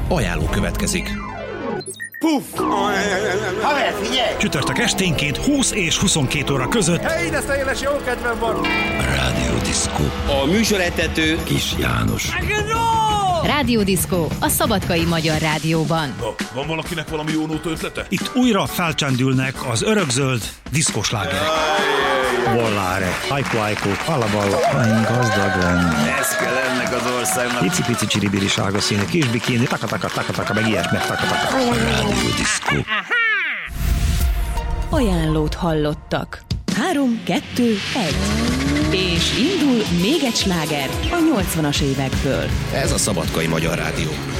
Ajánló következik. Puff! Haver, figyelj! Csütörtök esténként 20 és 22 óra között. Hey, ide éles, jó kedvem van! Rádió Diszkó. A műsorvezető Kis János. Rádió Diszkó a Szabadkai Magyar Rádióban. Na, van valakinek valami jó nóta ötlete? Itt újra felcsendülnek az örökzöld diszkoslágerek. Volláre, hajkó, halaballa, gazdag lenni. ez kell ennek az országnak. Pici-pici csiribiri sárga színű, kis bikini, taka-taka, meg ilyesmi, taka-taka. Rádió Diszkó. Ajánlót hallottak. 3, 2, 1. És indul még egy sláger a 80-as évekből. Ez a Szabadkai Magyar Rádió.